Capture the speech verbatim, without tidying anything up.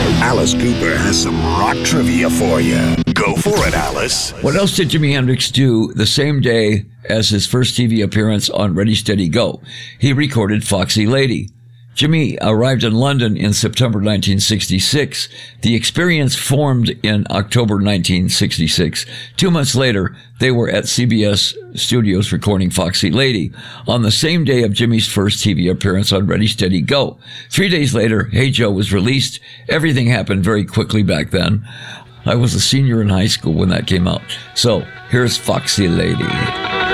Alice Cooper has some rock trivia for you. Go for it, Alice. What else did Jimi Hendrix do the same day as his first T V appearance on Ready, Steady, Go? He recorded Foxy Lady. Jimi arrived in London in September nineteen sixty-six. The Experience formed in October nineteen sixty-six. Two months later, they were at C B S Studios recording Foxy Lady on the same day of Jimi's first T V appearance on Ready, Steady, Go. Three days later, Hey Joe was released. Everything happened very quickly back then. I was a senior in high school when that came out. So here's Foxy Lady.